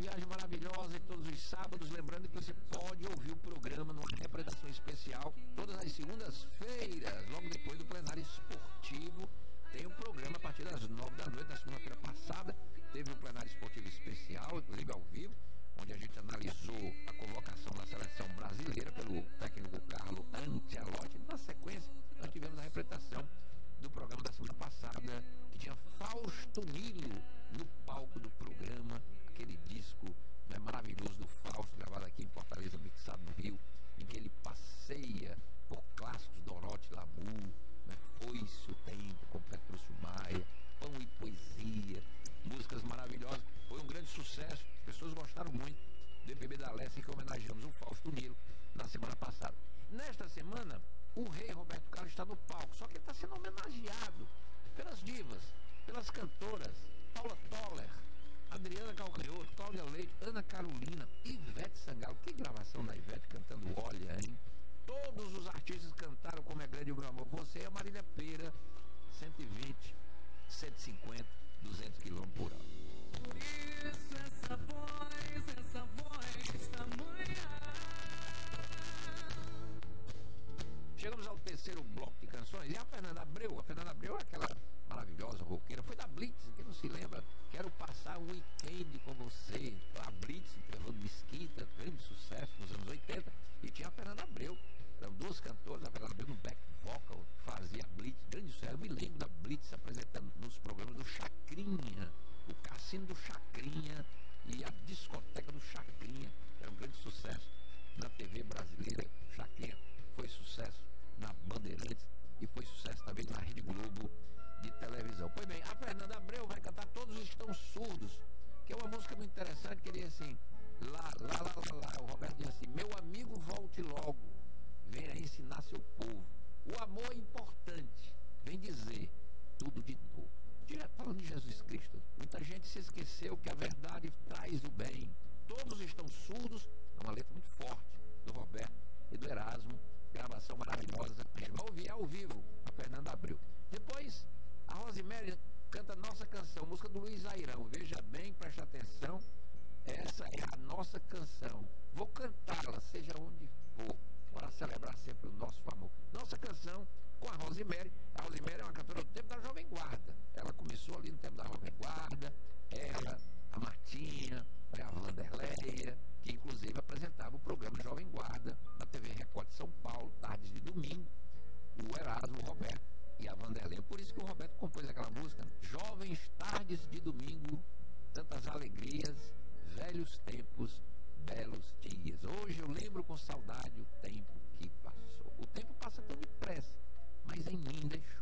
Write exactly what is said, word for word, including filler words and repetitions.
viagem maravilhosa e todos os sábados. Lembrando que você pode ouvir o programa numa representação especial todas as segundas-feiras, logo depois do plenário esportivo. Tem um programa a partir das nove da noite. Na segunda-feira passada teve um plenário esportivo especial, inclusive ao vivo, onde a gente analisou a convocação da seleção brasileira pelo técnico Carlo Ancelotti. Na sequência, nós tivemos a representação do programa da semana passada, que tinha Fausto Nilo no palco do programa, aquele disco, né, maravilhoso do Fausto, gravado aqui em Fortaleza, mixado no Rio, em que ele passeia por clássicos Dorote Lamour, né, Foi-se o Tempo, com Petrúcio Maia, Pão e Poesia, músicas maravilhosas. Foi um grande sucesso, as pessoas gostaram muito do M P B da Leste, em que homenageamos o Fausto Nilo na semana passada. Nesta semana, o rei Roberto Carlos está no palco, só que ele está sendo homenageado pelas divas, pelas cantoras Paula Toller, Adriana Calcanhoto, Cláudia Leite, Ana Carolina, Ivete Sangalo. Que gravação da Ivete cantando Olha, hein? Todos os artistas cantaram Como é Grande o Meu Amor. Você é Marília Pêra, cento e vinte, cento e cinquenta, duzentos quilômetros por hora. Por isso essa voz, essa voz tamanha. Chegamos ao terceiro bloco de canções. E a Fernanda Abreu, a Fernanda Abreu é aquela maravilhosa roqueira, foi da Blitz, quem não se lembra, Quero Passar um Weekend com Você. A Blitz, Evandro Mesquita, grande sucesso nos anos oitenta, e tinha a Fernanda Abreu, eram duas cantoras, a Fernanda Abreu no back vocal, fazia Blitz, grande sucesso. Eu me lembro da Blitz apresentando nos programas do Chacrinha, o Cassino do Chacrinha e a discoteca do Chacrinha, era um grande sucesso na T V brasileira. Chacrinha foi sucesso na Bandeirantes e foi sucesso também na Rede Globo de televisão. Pois bem, a Fernanda Abreu vai cantar Todos Estão Surdos, que é uma música muito interessante, que ele diz assim, lá, lá, lá, lá, lá, o Roberto diz assim, meu amigo volte logo, venha ensinar seu povo, o amor é importante, vem dizer tudo de novo. Direto falando de Jesus Cristo, muita gente se esqueceu que a verdade traz o bem. Todos estão surdos, é uma letra muito forte do Roberto e do Erasmo, gravação maravilhosa. A gente vai ouvir ao vivo a Fernanda Abreu. Depois, a Rosemary canta Nossa Canção, música do Luiz Airão. Veja bem, preste atenção, essa é a nossa canção. Vou cantá-la, seja onde for, para celebrar sempre o nosso amor. Nossa Canção com a Rosemary. A Rosemary é uma cantora do tempo da Jovem Guarda. Ela começou ali no tempo da Jovem Guarda. Ela, a Martinha, a Vanderleia, que inclusive apresentava o programa Jovem Guarda na T V Record de São Paulo, tardes de domingo. O Erasmo, o Roberto e a Vanderleia. Por isso que o Roberto compôs aquela música, Jovens Tardes de Domingo, tantas alegrias, velhos tempos, belos dias. Hoje eu lembro com saudade o tempo que passou. O tempo passa tão depressa, mas em mim deixou